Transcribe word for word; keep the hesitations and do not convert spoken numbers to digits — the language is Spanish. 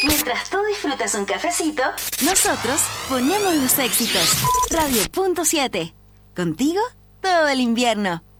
Mientras tú disfrutas un cafecito, nosotros ponemos los éxitos. Radio punto siete. Contigo todo el invierno.